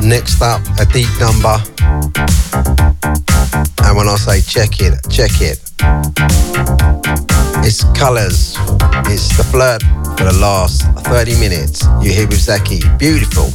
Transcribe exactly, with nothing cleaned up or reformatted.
Next up, a deep number. And when I say check it, check it. It's Colours. It's the flirt for the last thirty minutes. You're here with Zaki. Beautiful.